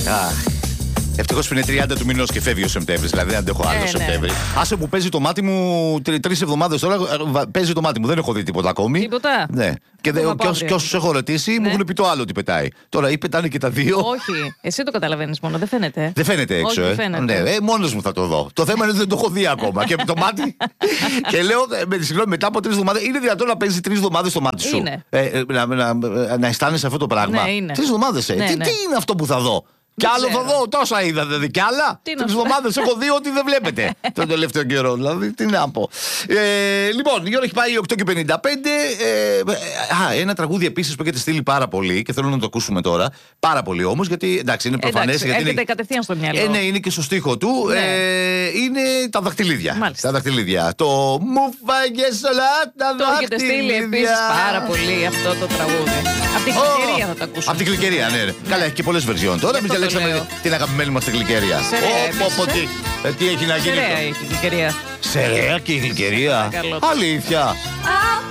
Ευτυχώς που είναι 30 του μηνός και φεύγει ο Σεπτέμβρης, δηλαδή δεν αντέχω άλλο Σεπτέμβρη. Άσε που παίζει το μάτι μου 3 εβδομάδες τώρα, παίζει το μάτι μου, δεν έχω δει τίποτα ακόμη. Τίποτα. Ναι. Και όσους έχω ρωτήσει μου έχουν πει το άλλο ότι πετάει. Τώρα ή πετάνε και τα δύο. Όχι, εσύ το καταλαβαίνεις μόνο, δεν φαίνεται. Δεν φαίνεται έξω, Όχι, φαίνεται. Ναι, μόνος μου θα το δω. Το θέμα είναι ότι δεν το έχω δει ακόμα. Και το μάτι. Και λέω, συγγνώμη, μετά από 3 εβδομάδες, είναι δυνατόν να παίζει 3 εβδομάδες το μάτι σου? Είναι. Να αισθάνεσαι αυτό το πράγμα. Ναι, είναι. 3 εβδομάδες, Ναι, τι είναι αυτό που θα δω? Κι άλλο θα δω, τόσα είδα, δηλαδή κι άλλα. 3 εβδομάδες έχω δει ότι δεν βλέπετε τον τελευταίο καιρό. Δηλαδή, τι να πω. Λοιπόν, η ώρα έχει πάει 8:55. Ένα τραγούδι επίσης που έχετε στείλει πάρα πολύ και θέλω να το ακούσουμε τώρα. Πάρα πολύ όμως, γιατί εντάξει, είναι προφανές. Έρχεται κατευθείαν στο μυαλό. Ναι, είναι και στο στίχο του. Είναι τα δαχτυλίδια. Μάλιστα. Τα δαχτυλίδια. Το μου φάγες όλα τα δαχτυλίδια. Το έχετε στείλει επίσης πάρα πολύ αυτό το τραγούδι. Από την Γλυκερία θα το ακούσουμε. Από την Γλυκερία, ναι. Καλά, έχει και πολλές βερζιόν τώρα. Εμείς διαλέξαμε την αγαπημένη μας τη Γλυκερία. Τι έχει να γίνει? Σερέα η Γλυκερία. Σερέα και η Γλυκερία. Αλήθεια.